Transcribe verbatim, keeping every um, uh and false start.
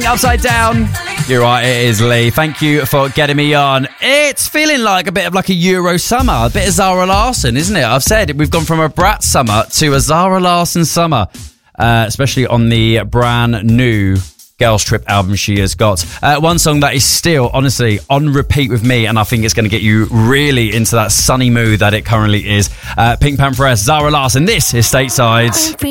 morning, Upside Down. You're right, it is Lee. Thank you for getting me on. It's feeling like a bit of like a Euro summer, a bit of Zara Larsson, isn't it? I've said we've gone from a Brat summer to a Zara Larsson summer, uh, especially on the brand new Girls Trip album she has got. Uh, one song that is still, honestly, on repeat with me, and I think it's going to get you really into that sunny mood that it currently is. Uh, Pink Pantheress, Zara Larsson. This is Stateside.